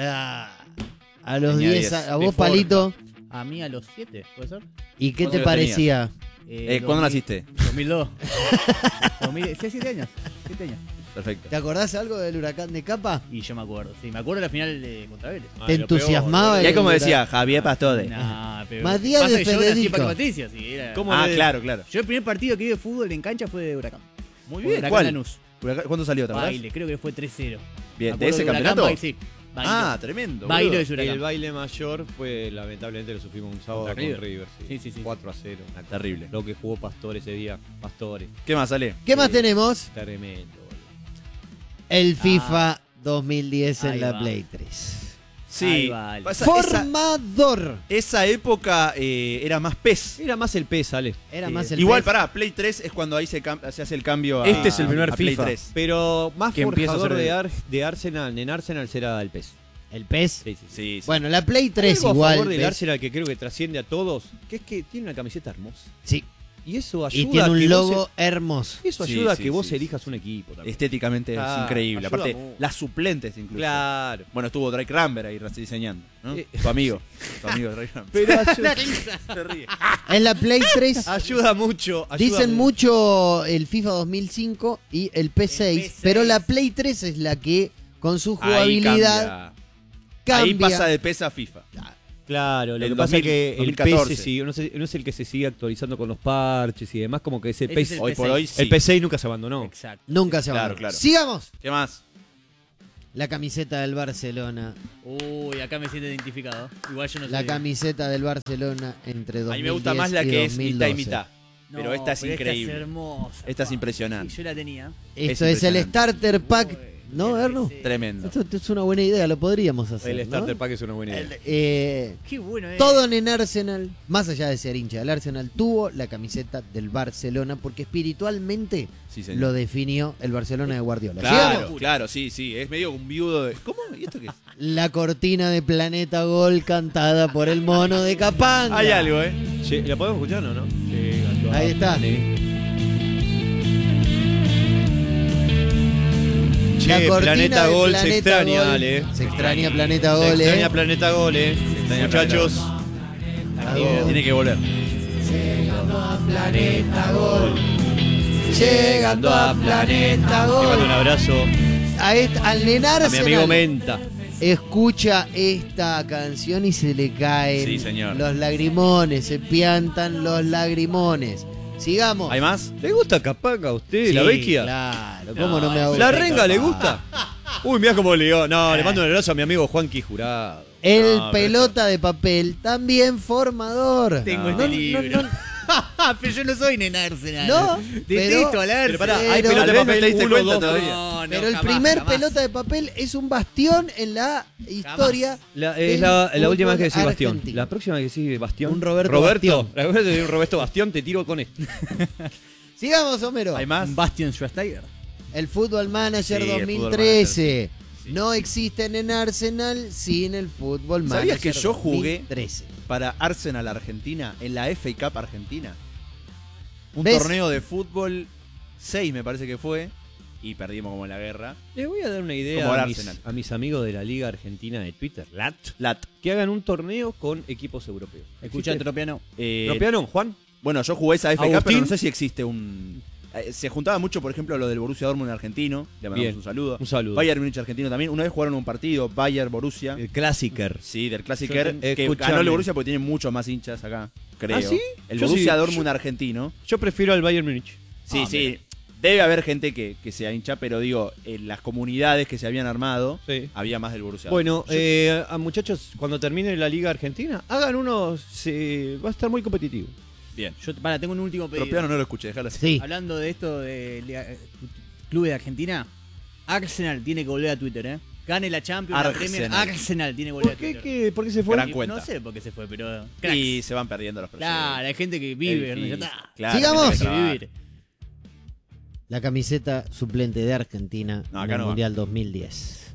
A los Tenía diez, diez. a, a De vos Forja. Palito. A mí a los siete, ¿puede ser? ¿Y qué ¿Cuántos te años parecía? Eh, ¿Cuándo naciste? dos mil dos. dos mil, sí, siete años. siete años. Perfecto. ¿Te acordás algo del huracán de capa? Y yo me acuerdo, sí. Me acuerdo de la final de contra Vélez. ¿Te entusiasmaba? Y ahí el como huracán? decía, Javier Pastore. Nah, pero. Matías pasa de que yo nací en Federico. Parque Patricio, sí, era- ¿Cómo Ah, le- claro, claro. Yo el primer partido que vi de fútbol en cancha fue de Huracán. Muy bien. Huracán ¿Cuál? Lanús. Huracán- ¿Cuándo salió? ¿Te acordás? Baile, creo que fue tres cero. Bien, Me ¿de acuerdo ese Huracán, campeonato? Baile, sí. Baile. Ah, tremendo. Baile boludo. de su Huracán. El baile mayor fue, lamentablemente, lo sufrimos un sábado Contra con River. River. Sí, Sí, sí, sí. cuatro a cero. Una cosa. Terrible. Lo que jugó Pastore ese día. Pastore. ¿Qué más sale? ¿Qué más Sí. tenemos? Tremendo. boludo. El FIFA dos mil diez en Ahí la va. Play tres. Sí. Ahí va. Esa, esa- Formador. esa época eh, era más P E S. Era más el P, sale. Era Sí. más el Igual, P E S. pará, Play tres es cuando ahí se, cam- se hace el cambio a, Este es el primer a Play FIFA. tres. Pero más Que empieza a forjador ser de, el- Ar- de Arsenal, en Arsenal será el P E S. El P E S. Sí, sí, sí. Sí, sí. Bueno, la Play tres Algo a igual. favor del P E S. Arsenal que creo que trasciende a todos, que es que tiene una camiseta hermosa. Sí. Y eso ayuda Y tiene a un que logo vos hermoso. e- Eso Sí, ayuda sí, a que vos sí, elijas un equipo también. Estéticamente Claro, es increíble. ayuda Aparte, mucho. las suplentes incluso. Claro. Bueno, estuvo Drake Ramber ahí diseñando, ¿no? Eh. Tu amigo. Tu amigo Drake Ramber. Pero ayuda, Se ríe. En la Play tres ayuda mucho. ayuda dicen mucho. mucho el FIFA dos mil cinco y el P seis, P seis. pero la Play tres es la que con su Ahí jugabilidad cambia. Ahí cambia. pasa de P E S a FIFA. Claro, lo El que pasa es que dos mil el P S catorce. sigue, no, sé- no es el que se sigue actualizando con los parches y demás, como que ese Ese P es S, el Hoy P por seis. hoy sí. el P seis nunca se abandonó. Exacto. Nunca se va. Claro, claro. Sigamos. ¿Qué más? La camiseta del Barcelona. Uy, acá me siento identificado. Igual yo no La sé. camiseta del Barcelona entre dos A mil mí me gusta diez más la y que es mitad y dos mil doce. mitad. No, Pero esta es increíble. Esta es hermosa. Esta es pa. impresionante. Sí, yo la tenía. Esto Es es, el impresionante. starter pack. Uy, ¿No, qué Erno? sí. Tremendo. Esto, esto es una buena idea, lo podríamos hacer. El ¿no? starter pack es una buena idea. Eh, Qué bueno es. todo en Arsenal, más allá de ser hincha del Arsenal, tuvo la camiseta del Barcelona porque espiritualmente Sí, señor. lo definió el Barcelona de Guardiola. Claro, Sigamos. claro, sí, sí. Es medio un viudo de. ¿Cómo? ¿Y esto qué es? La cortina de Planeta Gol cantada por el mono de Capanga. Hay algo, ¿eh? Che, ¿la podemos escuchar o no? Llegando Ahí a está. Plane- La Che, cortina Planeta de Gol se Planeta extraña, Gol. Ale. Se extraña Planeta Se Gol, extraña eh. Planeta Gol, eh. extraña Muchachos. Gol. Tiene que volver. Planeta Gol. Llegando a Planeta Le mando un Gol. abrazo A esta, al en a mi amigo Arsenal Menta. escucha esta canción y se le caen Sí, señor. los lagrimones, se piantan los lagrimones. Sigamos. ¿Hay más? ¿Le gusta Capanga a usted, Sí, la vecchia? Claro, ¿cómo no, me va a ¿La gustar renga le Capanga? gusta? Uy, mirá cómo le digo. No, le mando un abrazo a mi amigo Juanqui Jurado. El No, pero pelota de papel, también formador. Tengo No, este no, libro. no, Pero yo no soy en Arsenal. No, Detesto pero- al Arsenal. Pero pará, Pero- hay pelota de Tal vez no te papel diste uno, cuenta dos, todavía. tres. No, no, Pero el jamás, primer jamás. pelota de papel es un bastión en la historia. La, del es la, la última vez que decís fútbol Bastión. argentino. La próxima que decís Bastión. Un Roberto Roberto. Bastión. La vez que decís un Roberto Bastión, te tiro con esto. Sigamos, Homero. ¿Hay más? Bastian Schweinsteiger. El Football Manager Sí, el dos mil Football trece. Manager, sí. No existen en Arsenal sin el Football Manager. ¿Sabías que yo jugué? dos mil trece. Para Arsenal Argentina, en la F A Cup Argentina. Un ¿Ves? torneo de fútbol seis me parece que fue. Y perdimos como en la guerra. Les voy a dar una idea Como el a mis, Arsenal. a mis amigos de la Liga Argentina de Twitter, L A T, Lat. que hagan un torneo con equipos europeos. Escucha, ¿Existe? Tropiano. Eh, ¿Tropiano, Juan? Bueno, yo jugué esa F A Cup, Agustín. pero no sé si existe un... eh, Se juntaba mucho, por ejemplo, lo del Borussia Dortmund argentino. Le mandamos Bien. un saludo. Un saludo. Bayern Múnich argentino también. Una vez jugaron un partido, Bayern Borussia. El Classicer. Sí, del Classicer, Yo ten- que escuchame. ganó el Borussia porque tiene muchos más hinchas acá, creo. ¿Ah, sí? El Yo Borussia sí, Dortmund yo- argentino. Yo prefiero al Bayern Múnich. Sí, Ah, sí. mira. Debe haber gente que, que sea hincha, pero digo, en las comunidades que se habían armado, Sí. había más del Borussia Bueno, Dortmund. eh, a muchachos, cuando termine la Liga Argentina, hagan uno, se, va a estar muy competitivo. Bien. Yo, para, tengo un último pedido. Tropiano no lo escuché, déjalo así. Sí. Hablando de esto de Liga- eh, clubes de Argentina, Arsenal tiene que volver a Twitter, ¿eh? Gane la Champions, la Premier, Arsenal. Arsenal tiene que volver ¿Por qué, a Twitter. qué- ¿Por qué se fue? Gran cuenta. No sé por qué se fue, pero. cracks. Y se van perdiendo los procesos. Claro, hay gente que vive, Es ¿no? Ya difícil. está. Claro, Sigamos. tiene Hay que que trabajar. vivir. La camiseta suplente de Argentina No, en acá el no va. Mundial dos mil diez.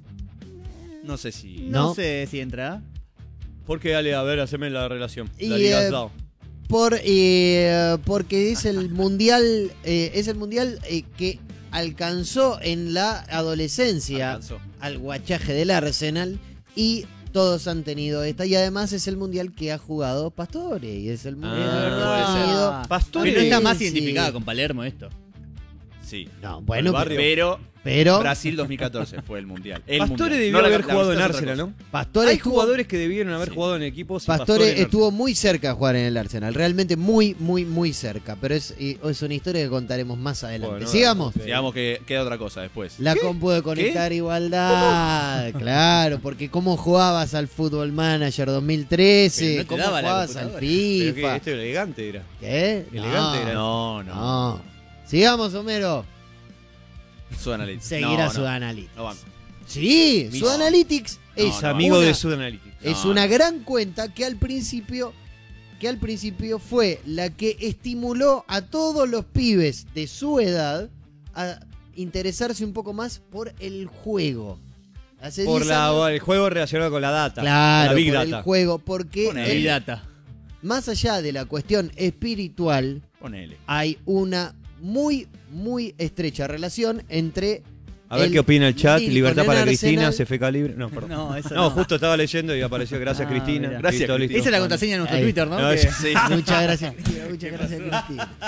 No sé si... No, No. sé si entra. ¿Por qué, Ale? A ver, haceme la relación. Y, la Liga eh, Dao. Por, eh, porque es el mundial, eh, es el mundial eh, que alcanzó en la adolescencia Alcanzó. al guachaje del Arsenal y todos han tenido esta y además es el mundial que ha jugado Pastore y es el mundial Ah, que puede ha ser. tenido- Pastore. Pero no está más Sí. identificada con Palermo esto. Sí. No, bueno, El barrio. Pero pero Brasil dos mil catorce fue el mundial. El Pastore mundial. debió No la- haber la jugado en versión es otra Arsenal, cosa. ¿no? Pastore Hay estuvo, jugadores que debieron haber Sí. jugado en equipos. y Pastore en estuvo muy cerca de jugar en el Arsenal, realmente muy, muy, muy cerca, pero es, y- es una historia que contaremos más adelante. Bueno, Sigamos. dale. Digamos que queda otra cosa después. La compu de conectar ¿Qué? igualdad, claro, porque cómo jugabas al Football Manager dos mil trece, Pero no te cómo daba la jugabas al computadora. Pero que FIFA. este elegante era. ¿Qué? elegante era. No, no. No. Sigamos, Homero. Sudanalytics. Seguirá no, no. Sudanalytics. No banco. Sí, Mis- Sudanalytics No, es, Es no, amigo una, de Sud Analytics. es No, una no. gran cuenta que al principio que al principio fue la que estimuló a todos los pibes de su edad a interesarse un poco más por el juego. Hace Por diez la, años- el juego relacionado con la data. Claro, con la Big por Data. el juego, porque Ponele. el- Big Data. más allá de la cuestión espiritual, Ponele. hay una muy, muy estrecha relación entre... A ver el qué opina el chat. Lille Libertad con para el Cristina, Arsenal. C F K libre. No, perdón. No, eso No, no. justo estaba leyendo y apareció. Gracias, Ah, Cristina. mira. Gracias, Listo, listo. Cristina. Esa es la contraseña de nuestro Ahí. Twitter, ¿no? No, Que- sí. Muchas gracias, Cristina, muchas gracias, Cristina.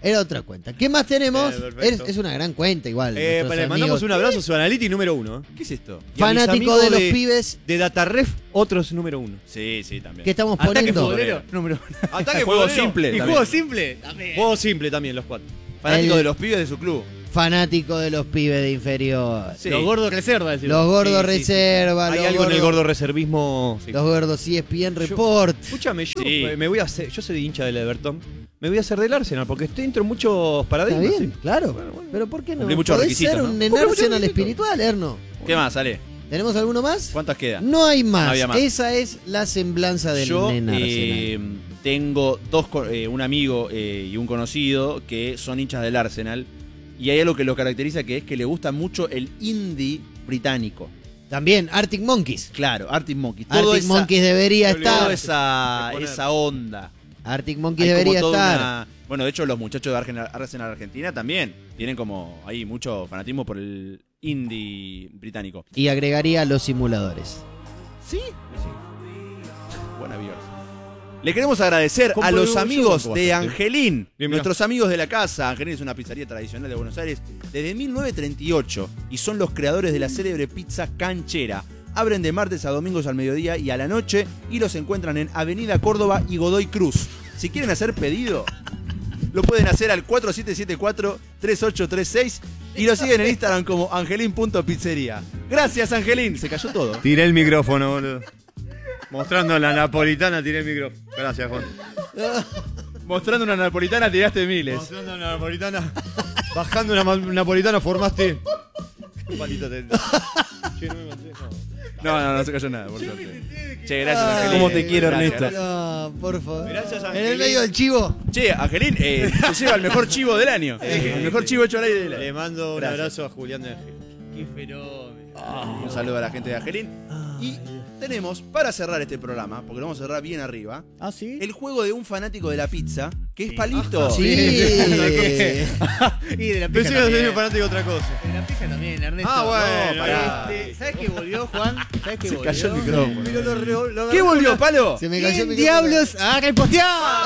Era otra cuenta. ¿Qué más tenemos? Eh, perfecto. es, es una gran cuenta igual. Eh, nuestros le mandamos amigos. un abrazo a su analytics número uno. ¿eh? ¿Qué es esto? Y a mis Fanático amigos de los pibes De Dataref, otros número uno. Sí, sí, también. que estamos Ataque poniendo. futbolero, número uno. Ataque Juego futbolero. simple. Y también. juego simple. También. Juego simple también, los cuatro. Fanático El- de los pibes de su club. Fanático de los pibes de inferior. Sí. Los gordos reserva, decir. Los gordos Sí, sí, sí. reserva. Hay los algo en el gordos- gordo reservismo. sí. Los gordos E S P N Report. Escúchame, yo Sí. me voy a hacer. Yo soy hincha del Everton. Me voy a hacer del Arsenal porque estoy dentro de muchos Está paradigmas. bien, ¿sí? claro. Bueno, bueno. Pero ¿por qué no? Cumplí muchos Podés requisitos, ser ¿no? un Cumplí muchos Arsenal requisitos. espiritual, Erno. ¿Qué más, Ale? ¿Tenemos alguno más? ¿Cuántas quedan? No hay más. No había más. Esa es la semblanza del Yo Nen Arsenal. eh, tengo dos, co- eh, un amigo eh, y un conocido que son hinchas del Arsenal. Y hay algo que lo caracteriza, que es que le gusta mucho el indie británico. También Arctic Monkeys. Claro, Arctic Monkeys. Todo Arctic esa, Monkeys debería Yo le digo toda estar. esa, de poner. esa onda. Arctic Monkeys Hay como debería toda estar. una- Bueno, de hecho, los muchachos de Argen- Arsenal Argentina también tienen como ahí mucho fanatismo por el indie británico. Y agregaría los simuladores. ¿Sí? Buena Beers. Le queremos agradecer ¿Cómo a lo los digo yo? amigos ¿Cómo de bastante? Angelín, Bien, mirá. nuestros amigos de la casa. Angelín es una pizzería tradicional de Buenos Aires desde mil novecientos treinta y ocho y son los creadores de la célebre pizza canchera. Abren de martes a domingos al mediodía y a la noche y los encuentran en Avenida Córdoba y Godoy Cruz. Si quieren hacer pedido, lo pueden hacer al cuatro siete siete cuatro, tres ocho tres seis y lo siguen en Instagram como angelín.pizzería. Gracias, Angelín. Se cayó todo. Tiré el micrófono, boludo. Mostrando la napolitana, tiré el micrófono. Gracias, Juan. Mostrando una napolitana tiraste miles. Mostrando una napolitana. Bajando una ma- napolitana, formaste. Un palito te. Che, no me maté, no. No, no, no se cayó nada, por suerte. Che, gracias, Angelín. ¿Cómo te quiero, Gracias, Ernesto? gracias. No, por favor. Gracias, En Angelín. el medio del chivo. Che, Angelín, eh, se lleva el mejor chivo del año. El mejor chivo hecho al aire del Le año. mando un Gracias. abrazo a Julián de Ángel. Qué fenómeno. Un saludo a la gente de Angelín. Y tenemos, para cerrar este programa, porque lo vamos a cerrar bien arriba, ¿Ah, sí? el juego de un fanático de la pizza, que es Palito. Sí. Y de la Pensé pija que también. soy fanático de otra cosa. De la pija también, Ernesto. Ah, bueno, No, pará. este, ¿sabes qué volvió, Juan? ¿Sabes qué Se volvió? cayó el micrófono. Pero lo, lo, lo ¿Qué volvió, Palo? Se me cayó el ¿Quién micrófono. diablos ha reposteado?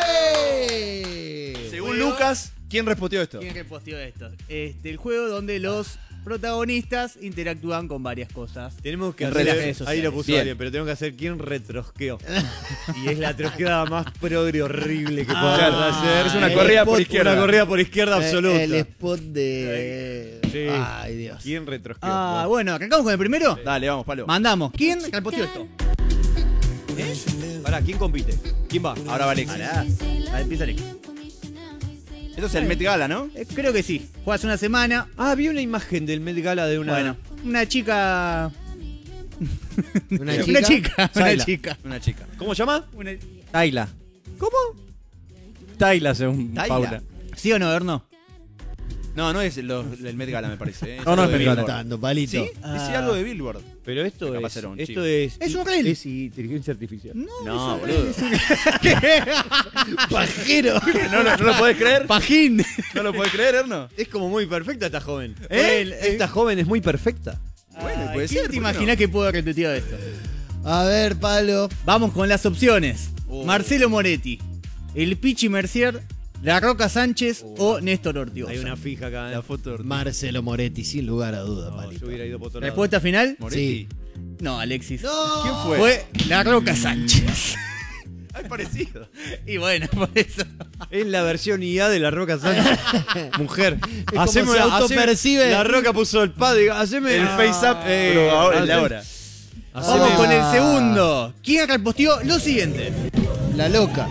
¡Ey! Según Lucas, ¿quién respondió esto? ¿Quién reposteó esto? Este, el juego donde los protagonistas interactúan con varias cosas. Tenemos que En hacer. redes Ahí lo puso Bien. alguien, pero tenemos que hacer quién retrosqueó. Y es la trosqueada más progre horrible que Ah, podamos hacer. es una El corrida por spot- izquierda. Una corrida por izquierda Eh, absoluta. El spot de. Sí. Ay, Dios. ¿Quién retrosqueó? Ah, bueno, arrancamos con el primero. Dale, vamos, Palo. Mandamos. ¿Quién reposteó esto? Pará, ¿quién compite? ¿Quién va? Ahora va Alexis. Pará. Ah, empieza Alex. Esto es el Met Gala, ¿no? Eh, creo que sí. Fue hace una semana. Ah, vi una imagen del Met Gala de una. Bueno, una chica. Una Una chica. chica. Una Saila. chica. Una chica. ¿Cómo se llama? Una- Taila. ¿Cómo? Taila, según Taila. Paula. ¿Sí o no, Erno? No, no es lo- el Met Gala, me parece. ¿eh? No, no algo es de Met Gala. Billboard. Cantando, palito. ¿Sí? Dice algo de Billboard. Pero esto Capaz es. era un Esto chivo. es. Es un reel. Es inteligencia artificial. No, boludo. Pajero. ¿No, lo- ¿No lo podés creer? Pajín. ¿No lo podés creer, Erno? Es como muy perfecta esta joven. ¿Eh? Él- Esta joven es muy perfecta. Bueno, Ay, puede ¿quién ser, te ¿por qué imaginás que pudo haber retuiteado esto? A ver, palo. Vamos con las opciones. Oh. Marcelo Moretti, el Pichi Mercier, La Roca Sánchez o Néstor Ortigosa. Hay una fija acá. ¿eh? La foto de Marcelo Moretti, sin lugar a duda, No, palito. yo hubiera ido por otro lado. ¿Respuesta final? Moretti. No, Alexis. ¡No! ¿Quién fue? Fue La Roca Sánchez. Ay, parecido. Y bueno, por eso. Es la versión I A de la Roca Sánchez. Mujer. como se la- autopercibe. La Roca puso el pad. Digo, haceme El face up, eh, pero ahora, el de haceme- ahora. haceme- Vamos con el segundo. ¿Quién reposteó lo siguiente? La loca.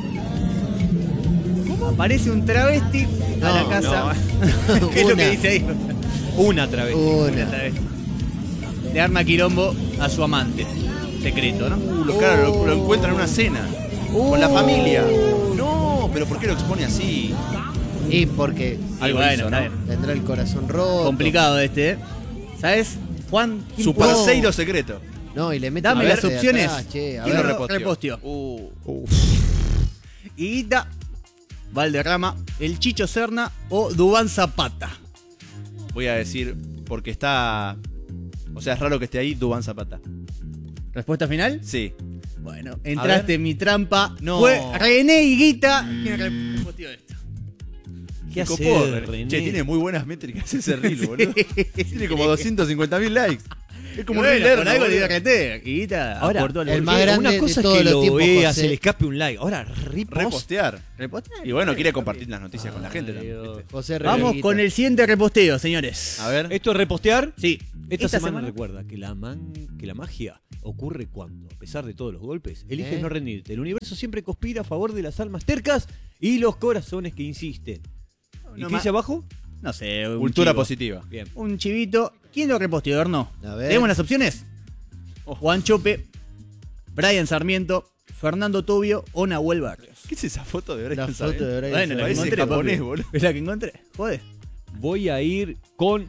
Aparece un travesti a No, la casa. no. ¿Qué es lo Una. que dice ahí? Una travesti. Una Una. travesti. Le arma quilombo a su amante. Secreto, ¿no? Uh, lo, claro, lo, lo encuentran en una cena. Con la familia. No, pero ¿por qué lo expone así? Y porque Y Algo bueno, hizo, está ¿no? bien. tendrá el corazón roto. Complicado este, ¿eh? ¿Sabes? Juan, ¿quién Su puso? parceiro secreto. No, y le mete Dame una las de opciones. atrás, che, a ¿Quién ver. lo reposteó? reposteó? Uh, Higuita, Valderrama, el Chicho Serna o Dubán Zapata. voy a decir, porque está... O sea, es raro que esté ahí Dubán Zapata. ¿Respuesta final? Sí. Bueno, entraste ver. en mi trampa. No. Fue René Higuita quien reposteó esto. ¿Qué Se hacer, copó. René? Che, tiene muy buenas métricas ese reel, boludo. Tiene como doscientos cincuenta mil likes. Es como Bueno, un reel por algo le dio boludo. R T. Y guita, Ahora, aportó al el bolsillo. más grande una de cosa es todos que los lo tiempos, vea, José. se le escape un like. Ahora, repost. Repostear. Repostear. Y bueno, quiere compartir las noticias con la gente Ay, también. Dios. ¿viste? José Vamos Reguita. con el siguiente reposteo, señores. A ver. ¿Esto es repostear? Sí. Esta, semana, recuerda que la, man- que la magia ocurre cuando, a pesar de todos los golpes, eliges ¿Eh? no rendirte. El universo siempre conspira a favor de las almas tercas y los corazones que insisten. ¿Y No qué ma- dice abajo? No sé. Un Cultura chivo. positiva. Bien. Un chivito. ¿Quién lo reposteó, no? A ver. Tenemos las opciones. Juan Chope, Brian Sarmiento, Fernando Tobio o Nahuel Barrios. ¿Qué es esa foto de La Brian foto Sarmiento? de Brian Bueno, la que Parece encontré, japonés, papi. boludo. Es la que encontré. Joder. Voy a ir con.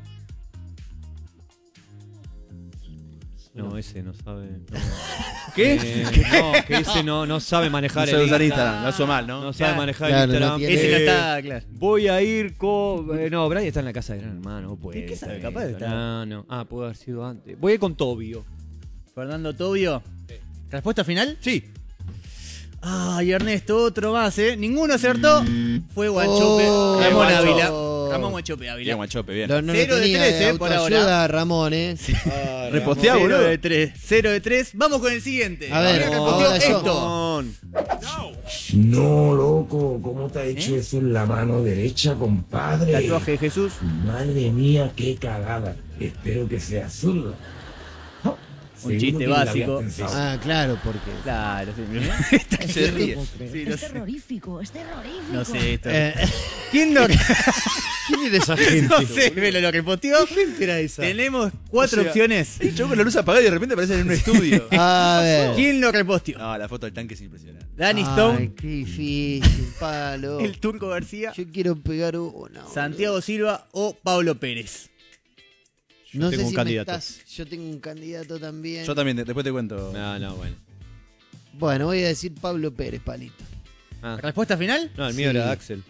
No, ese no sabe. no. ¿Qué? Eh, no, que ese no, no sabe manejar No sabe el usar Instagram, lo hizo mal, No ¿no? sabe Claro. manejar Claro, el no Instagram. tiene- Ese no Eh, está claro. Voy a ir con. eh, no, Brian está en la casa de Gran Hermano. Pues, ¿Qué sabe? Capaz de estar. No, no. Ah, puede haber sido antes. Voy a ir con Tobio. Fernando Tobio. ¿Respuesta final? Sí. Ay, Ernesto, otro más, ¿eh? Ninguno acertó. Fue Guanchope. Oh, Ramón Guancho. Ávila. Ramón Guanchope Bien, Ávila. Guanchope, bien. Lo- no Cero lo de tenía tres, de eh, por autoayuda, Ramón, ¿eh? Reposteá, Cero boludo. de tres. Cero de tres. Vamos con el siguiente. A ver, ¿Quién reposteó ahora yo. esto? No, loco, ¿cómo te ha hecho eso en la mano derecha, compadre? Tatuaje de Jesús. Madre mía, qué cagada. Espero que sea zurdo. Un Seguro chiste que lo habías básico. pensado. Ah, claro, porque. Claro, sí. Se ríe. Sí, lo Es sé. terrorífico, es terrorífico. No sé esto. Eh, ¿Quién lo ¿Quién era esa gente? No sé, me lo, lo reposteó. era esa? Tenemos cuatro O sea, opciones. El chavo con la luz apagada y de repente aparece en un estudio. a ver. ¿Quién lo reposteó? No, la foto del tanque es impresionante. Danny Ay, Stone, qué difícil, palo. el Turco García, Yo quiero pegar uno. Santiago Silva o Pablo Pérez. No tengo sé un si candidato. me estás. Yo tengo un candidato también. Yo también, después te cuento. No, no, bueno. Bueno, voy a decir Pablo Pérez, palito. Ah. ¿Respuesta final? No, el mío Sí. era Axel.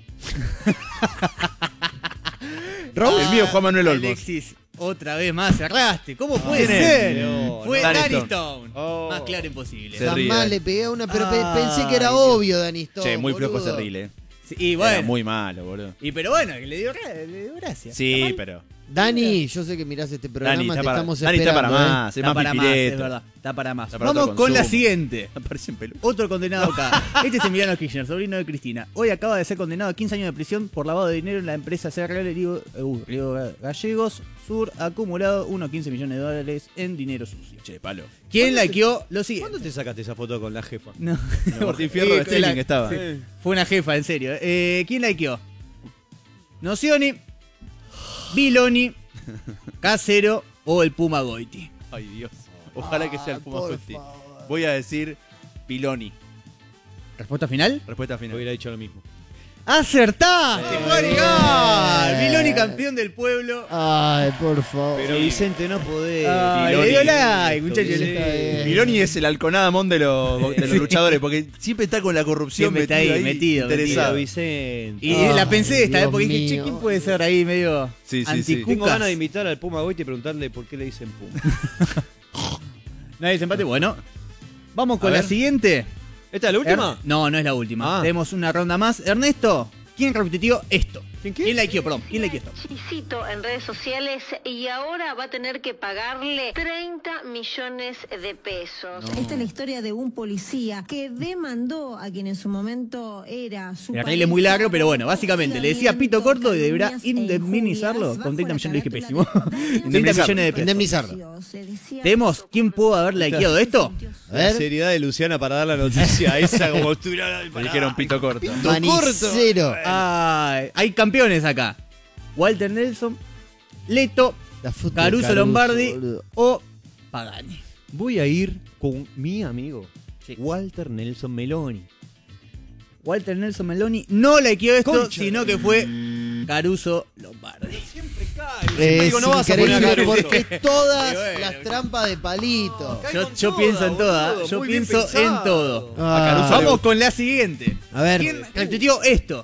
El mío, Juan Manuel Olmos. Alexis, otra vez más cerraste. ¿Cómo puede ¿Quién es? ser? No, Fue no. Danny Danny Stone. Stone. Oh. Más claro imposible. Se ríe, Jamás eh. le pegué a una, pero pe- Ay, pensé que era Dios. obvio, Dani Stone. Che, muy flojo boludo. ese reel, eh. Sí, y Era bueno. muy malo, boludo. Y pero bueno, que le dio, gra- le dio gracia. Sí, pero. Dani, yo sé que mirás este programa, Dani está te para, estamos Dani está esperando. para ¿eh? más, es Está más para más, es pipireto. verdad. Está para más. Está para Vamos otro con la consumo. siguiente. Aparece en peluca. Otro condenado acá. Este es Emiliano Kirchner, sobrino de Cristina. Hoy acaba de ser condenado a quince años de prisión por lavado de dinero en la empresa C R L Río, uh, Río Gallegos Sur, acumulado unos quince millones de dólares en dinero sucio. Che, palo. ¿Quién likeó lo siguiente? ¿Cuándo te sacaste esa foto con la jefa? No. No, Martín Fierro de Eh, streaming la- estaba. sí. Fue una jefa, en serio. Eh, ¿Quién likeó? Nocioni, Biloni, Casero o el Puma Goiti. Ay, Dios. Ojalá que sea el Puma por Goiti. favor. Voy a decir Piloni. ¿Respuesta final? Respuesta final. Hubiera dicho lo mismo. ¡Acertaste, Bien. Juan! Biloni, campeón del pueblo. Ay, por favor. Pero Vicente, no podés. Ay, Piloni. le dio like, muchachos. Sí. Está bien. Piloni es el halconadamón de los, de los Sí. luchadores, porque siempre está con la corrupción Siempre está metido ahí, ahí, metido, interesado. Vicente. Y Ay, la pensé esta, ¿eh? Dios Porque dije, che, mío. ¿quién puede ser ahí medio Sí, sí, sí. anticucas? Tengo ganas de invitar al Puma Goiti y preguntarle por qué le dicen Puma. Nadie se empate. Bueno, vamos con A la ver. siguiente. ¿Esta es la última? Er- No, no es la última. Ah. Tenemos una ronda más. Ernesto, ¿quién repitió esto? ¿Quién qué? ¿Quién likeó, perdón? ¿Quién likeó esto? Cito en redes sociales y ahora va a tener que pagarle treinta millones de pesos. Esta es la historia de un policía que demandó a quien en su momento era su El reel es muy largo, pero bueno, básicamente le decía pito corto y deberá calumnias e indemnizarlo injurias con treinta bajo millones, dije la pésimo. carátula de treinta millones de pesos. Indemnizarlo. Se decía- Tenemos, ¿quién pudo haber likeado esto? A La ver. seriedad de Luciana para dar la noticia esa como estuviera... Me dijeron pito corto. Manicero. Ay, hay campeones acá. Walter Nelson, Leto, La foto de Caruso Lombardi boludo. o Pagani. Voy a ir con mi amigo Walter Nelson Meloni. Walter Nelson Meloni no likeó esto, Concha. sino que fue Caruso Lombardi. Es digo, no vas a increíble poner a Caruso. porque todas Y bueno, las trampas de palito. Yo, yo pienso en toda, yo muy bien pienso en pensado. todo. Ah, Caruso le Vamos con la siguiente. A ver. ¿Quién repitió esto?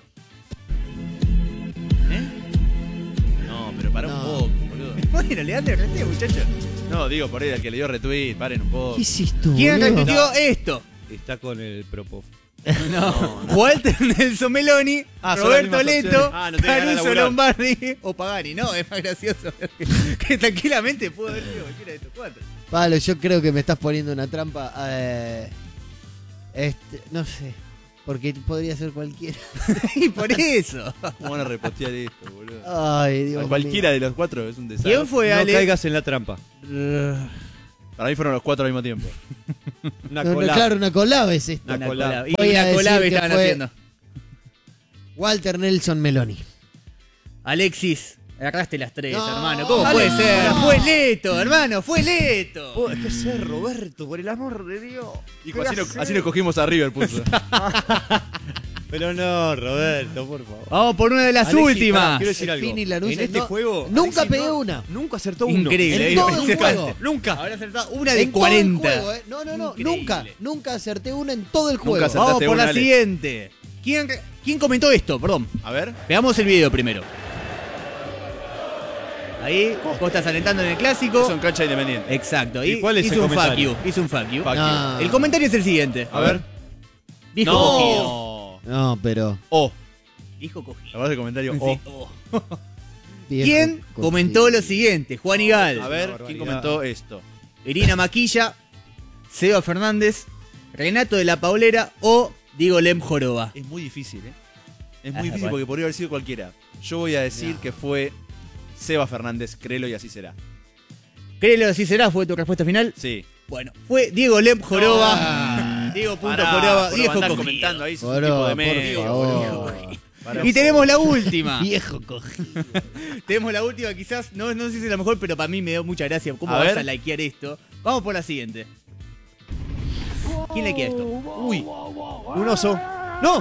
No, pero para No. un poco, boludo. Bueno, le dan de reteo, muchachos. No, digo por ahí al que le dio retweet, paren un poco. ¿Qué hiciste, ¿Quién boludo? repitió esto? Está con el Propov. No. Walter Nelson Meloni, Ah, son las Roberto mismas Leto, opciones. Ah, no tenía ganas de Caruso laburar. Lombardi o Pagani. No, es más gracioso. que, que tranquilamente pudo haber sido cualquiera de estos cuatro. Pablo, yo creo que me estás poniendo una trampa. Eh, este, no sé. Porque podría ser cualquiera. y por eso. ¿Cómo van a repostear esto, boludo? Ay, Dios A cualquiera de los cuatro es un desastre. ¿Quién fue, No Ale? caigas en la trampa. mío. Para mí fueron los cuatro al mismo tiempo. Una No, no, colada. claro, una colada es esto. Una Una colada. colada. Y Voy a una decir colada que estaban fue- haciendo. Walter Nelson Meloni. Alexis, agarraste las tres, No, hermano. ¿Cómo Ale, puede ser? no. Fue Leto, hermano, fue Leto. Puede que sea Roberto, por el amor de Dios. Hijo, así, no- así nos cogimos a River, puso. Pero no, Roberto, por favor. Vamos por una de las Alexis, pará, últimas. quiero decir algo. Fini Lanús, En este no- juego. nunca Alexis pegué no- una. Nunca acertó uno. Increíble. En eh, todo el impresionante. juego. Nunca. Habrá acertado una de En todo el cuarenta. juego, eh. No, no, no. Increíble. Nunca. Nunca acerté una en todo el Nunca juego. acerté. Vamos Acertaste por una, la Ale. siguiente. ¿Quién, ¿Quién comentó esto? Perdón. A ver. Veamos el video primero. Ahí, Costas alentando en el clásico. Eso en cancha independiente. Exacto. ¿Y cuál es hizo el un fuck comentario? you. Hizo un fuck you. Fuck No. El comentario es el siguiente. A ver. Dijo cogido. No. No, pero. Oh. Dijo cogido. La verdad el comentario. Sí. Oh. Oh. viejo ¿Quién cogido. comentó lo siguiente? Juan Igal. A ver, barbaridad. ¿quién comentó esto? Irina Maquilla, Seba Fernández, Renato de la Paulera o Diego Lem Joroba. Es muy difícil, ¿eh? Es Ah, muy difícil bueno. porque podría haber sido cualquiera. Yo voy a decir No. que fue Seba Fernández, créelo y así será. Créelo, así será, fue tu respuesta final. Sí. Bueno, fue Diego Lem Joroba. Ah. Diego punto Pará, Joroba, Joroba, viejo andá cogido. comentando ahí, sos un Joroba, tipo de por medio, favor. boludo. Pará. Y tenemos la última. Viejo cogido. Tenemos la última, quizás, no, no sé si es la mejor, pero para mí me dio mucha gracia. ¿Cómo A vas ver. a likear esto? Vamos por la siguiente. ¿Quién likea esto? Uy. Un oso. ¡No!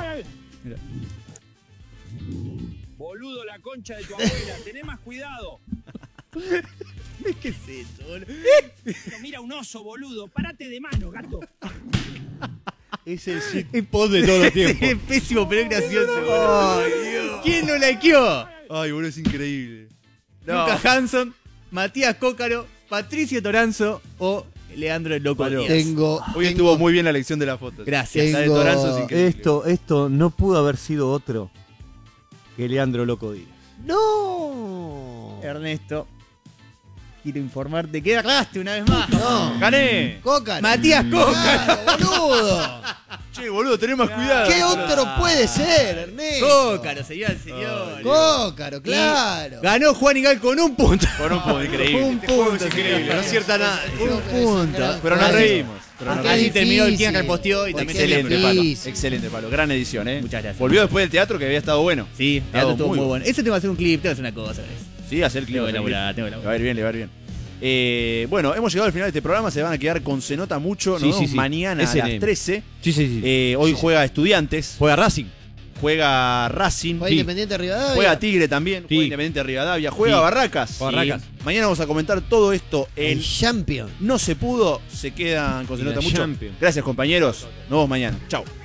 Boludo, la concha de tu abuela, tené más cuidado. ¿Qué es esto, boludo? Pero mira un oso, boludo, parate de mano, gato. Es el shitpost de todo el tiempo. Es pésimo, pero es gracioso. boludo. ¿Quién lo likeó? Ay, boludo, es increíble. Lucas Hanson, Matías Cócaro, Patricio Toranzo o Leandro el Loco Palo. Díaz. Tengo. Hoy tengo- estuvo muy bien la elección de las fotos. Gracias. La de Tengo- Toranzo es increíble. Esto, esto no pudo haber sido otro que Leandro Loco Díaz. No. Ernesto, quiero informarte que erraste una vez más. No. ¡Gané! Cócaro. Matías Cócaro. Claro, boludo. Che, boludo, tenés más cuidado. ¿Qué otro puede ser, Ernesto? Cócaro, señor, señor. Cócaro, Y claro. ganó Juan Igal con un punto. Con un punto increíble. Un punto, increíble. señor. No acierta nada. Un punto. Pero nos Así- reímos. Pero nos Qué Así reímos. terminó el difícil. quien reposteó y también Excelente, Qué Palo. difícil. Excelente, Palo. Gran edición, ¿eh? Muchas gracias. Volvió después del teatro que había estado bueno. Sí, Estado teatro estuvo muy muy bueno. bueno. Ese te va a hacer un clip, te va a hacer una cosa, ¿ves? Sí, hacer clip. Tengo que hacer clip. laburar, tengo que Le laburar. va a ir bien, le va a ir bien. Eh, bueno, hemos llegado al final de este programa. Se van a quedar con Se Nota Mucho. Nos Sí, vemos sí, sí. mañana a S N M. las trece. Sí, sí, sí. Eh, hoy juega Estudiantes. Juega Racing. Juega Racing. Fue Sí. Independiente Rivadavia. Juega Tigre también. Sí. Juega Independiente Rivadavia. Juega Sí. Barracas. Juega Barracas. Sí. Mañana vamos a comentar todo esto en El Champion. No se pudo. Se quedan con Se Y Nota la Mucho. Champions. Gracias, compañeros. Nos vemos mañana. Chau.